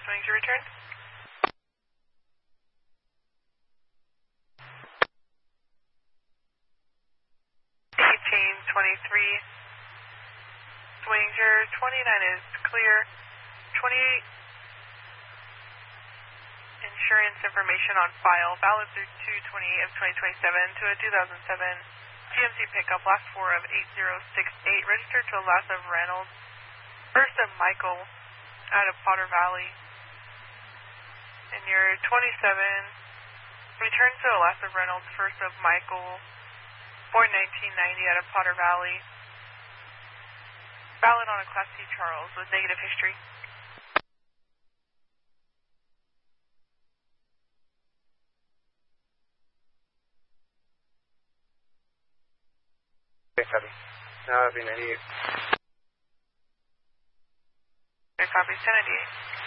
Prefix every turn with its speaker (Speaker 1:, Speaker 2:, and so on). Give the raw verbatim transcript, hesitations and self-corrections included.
Speaker 1: Swings your return. eighteen twenty-three. Swinger twenty-nine is clear. twenty-eight. Insurance information on file. Valid through two twenty-eight of twenty twenty-seven to a two thousand seven G M C pickup. Last four of eight zero six eight. Registered to a last of Reynolds. First of Michael out of Potter Valley. And you're twenty-seven. Return to a last of Reynolds. First of Michael. Born nineteen ninety out of Potter Valley. Valid on a Class C Charles with negative history.
Speaker 2: Copy. Now I'll be ninety-eight.
Speaker 1: Copy, ten ninety-eight.